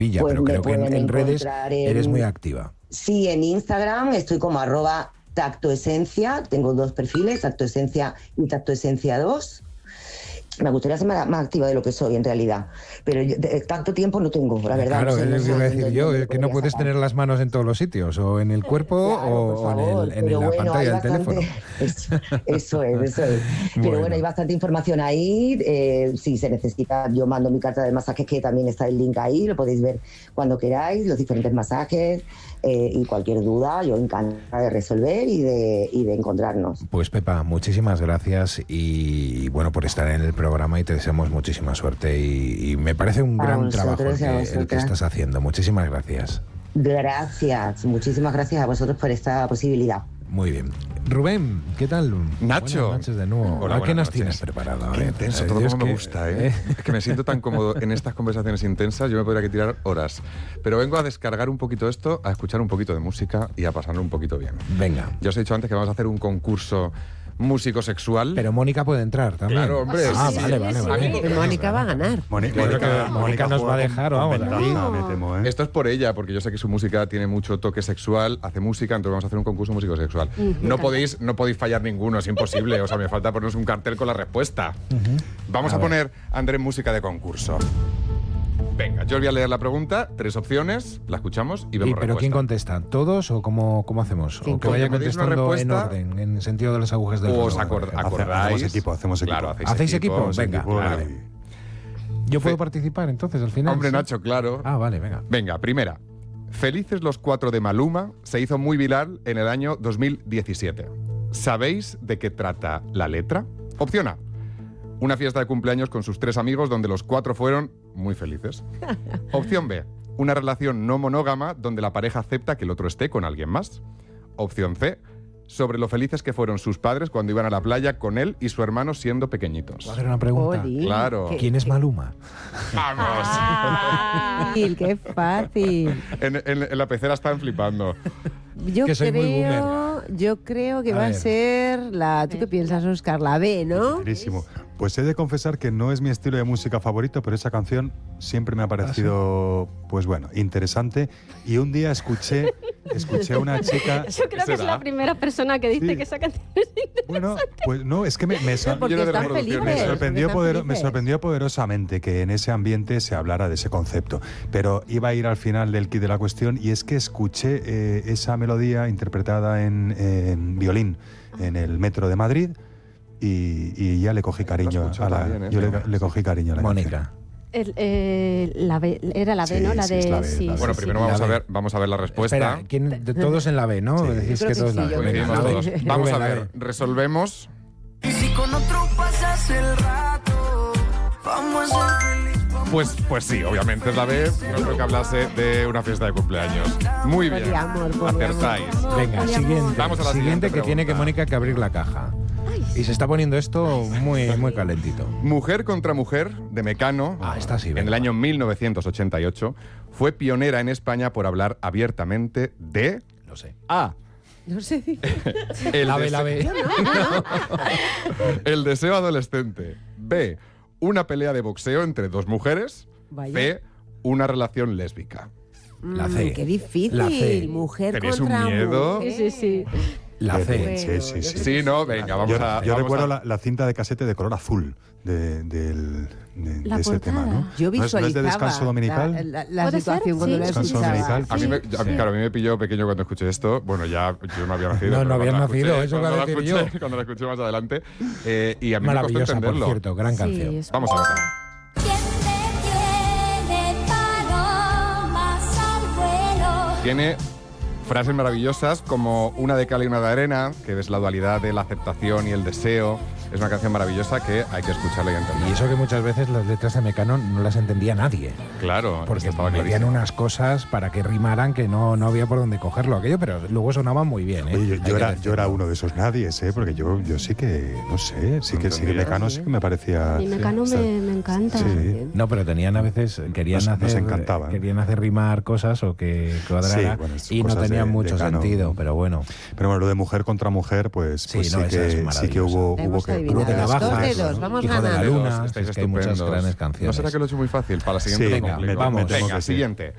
Pues pero creo que en redes eres muy activa. Sí, en Instagram estoy como @tactoesencia, tengo 2 perfiles, Tactoesencia y Tactoesencia 2. Me gustaría ser más activa de lo que soy en realidad, pero tanto tiempo no tengo, la verdad. Claro, no es sé lo que iba a decir yo, dónde que no puedes tener las manos en todos los sitios, o en el cuerpo, claro, o en la pantalla del teléfono. Eso es. Pero bueno, hay bastante información ahí. Si se necesita, yo mando mi carta de masajes, que también está el link ahí, lo podéis ver cuando queráis, los diferentes masajes. Y cualquier duda, yo encantada de resolver y de encontrarnos. Pues Pepa, muchísimas gracias y bueno, por estar en el programa, y te deseamos muchísima suerte y me parece un gran trabajo el que estás haciendo. Muchísimas gracias. Gracias, muchísimas gracias a vosotros por esta posibilidad. Muy bien. Rubén, ¿qué tal? Nacho. Buenas noches de nuevo. Hola, ¿Qué nos tienes preparado? Qué intenso, todo como me gusta, ¿eh? Es que me siento tan cómodo en estas conversaciones intensas, yo me podría tirar horas. Pero vengo a descargar un poquito esto, a escuchar un poquito de música y a pasarlo un poquito bien. Venga. Ya os he dicho antes que vamos a hacer un concurso músico sexual. Pero Mónica puede entrar también. Claro, hombre. Vale. Mónica va a ganar. Mónica nos va a dejar, vamos. Me temo, ¿eh? Esto es por ella, porque yo sé que su música tiene mucho toque sexual, hace música, entonces vamos a hacer un concurso músico sexual. No podéis fallar ninguno, es imposible. O sea, me falta ponernos un cartel con la respuesta. Vamos a poner, Andrés, música de concurso. Venga, yo os voy a leer la pregunta, 3 opciones, la escuchamos y vemos ¿Pero respuesta. quién contesta? ¿Todos o cómo hacemos? ¿O que vaya contestando en orden, en el sentido de las agujas del reloj? ¿Os reloj? acordáis? Hacemos equipo. Claro, ¿Hacéis equipo? Venga. Claro. ¿Yo puedo participar entonces al final? Hombre, ¿sí? Nacho, claro. Vale, venga. Venga, primera. Felices los 4 de Maluma se hizo muy viral en el año 2017. ¿Sabéis de qué trata la letra? Opción A. Una fiesta de cumpleaños con sus 3 amigos donde los 4 fueron muy felices. Opción B. Una relación no monógama donde la pareja acepta que el otro esté con alguien más. Opción C. Sobre lo felices que fueron sus padres cuando iban a la playa con él y su hermano siendo pequeñitos. ¿Puedo hacer una pregunta? Claro. ¿Quién es Maluma? ¡Vamos! ¡Qué fácil! En la pecera están flipando. Yo Que soy muy creo que A va a ver. ser la... ¿Tú qué piensas, Óscar? La B, ¿no? Clarísimo. Pues he de confesar que no es mi estilo de música favorito, pero esa canción siempre me ha parecido, pues bueno, interesante. Y un día escuché a una chica... Yo creo que es la primera persona que dice que esa canción es interesante. Bueno, pues no, es que me Porque están felices. me sorprendió poderosamente que en ese ambiente se hablara de ese concepto. Pero iba a ir al final del kit de la cuestión, y es que escuché esa melodía interpretada en violín en el metro de Madrid, y ya le cogí cariño a la... le cogí cariño a la Mónica. La B, era la B, Sí, ¿no? La sí, de... es la B, sí, la B. Bueno, sí, primero sí. vamos a ver la respuesta. Espera, de todos en la B, ¿no? Sí. Decís Yo que creo todos que la sí, B. yo Venga, Coincidimos la B. todos. Vamos Rubén, a la ver, B. resolvemos. Y si con otro pasas el rato, vamos a ser felices. Pues sí, obviamente es la B. No creo que hablase de una fiesta de cumpleaños. Muy bien. Poliamor. Acertáis. Venga, siguiente. Vamos a la siguiente que tiene que pregunta. Mónica que abrir la caja. Y se está poniendo esto muy calentito. Mujer contra Mujer, de Mecano, Esta sí, en venga. el año 1988, fue pionera en España por hablar abiertamente de... No sé. A. No sé. El La B. El deseo adolescente. B. Una pelea de boxeo entre 2 mujeres. Vaya. C. Una relación lésbica. La C. Qué difícil. La C. Mujer ¿Tenéis contra un miedo? mujer. Sí. La C. Sí. Sí, no, venga, vamos a... Yo vamos recuerdo a- la cinta de casete de color azul de La ese tema, portada. ¿no? Yo ¿No es visualizaba de descanso dominical? la ¿Puede situación ser? cuando Sí. la Descanso escuchaba. dominical. Claro, a mí me pilló pequeño cuando escuché esto. Bueno, ya yo no había nacido. No, pero no habías cuando la nacido, escuché- eso iba a cuando la decir escuché- yo. Cuando la escuché más adelante. Y a mí me costó Maravillosa, por entenderlo. cierto. Gran canción. es- Vamos a verla. Tiene frases maravillosas como una de cal y una de arena, que es la dualidad de la aceptación y el deseo. Es una canción maravillosa que hay que escucharla y entender. Y eso que muchas veces las letras de Mecano no las entendía nadie. Claro, Porque estaba metían clarísimo. unas cosas para que rimaran que no había por dónde cogerlo aquello, pero luego sonaban muy bien. ¿eh? Oye, Hay que yo decirlo. era uno de esos nadies, porque yo sí que, no sé, sí que ¿Entendías? Mecano sí que me parecía... A mí Mecano me encanta. Sí. No, pero tenían a veces, querían Nos encantaban. querían hacer rimar cosas o que cuadrara Sí, bueno, es y no cosas tenían de mucho Cano. sentido, pero bueno. Pero bueno, lo de mujer contra mujer, pues Sí, pues no, esa es sí que maravillosa. hubo Hemos que... adivinado. Hubo de Dos navajas, dedos, vamos Hijo de la ganando. luna, Estáis es que hay muchas estupendos. grandes canciones. ¿No será que lo he hecho muy fácil? Para la siguiente Sí, lo venga, complico. vamos. me temo Venga, que sí. siguiente.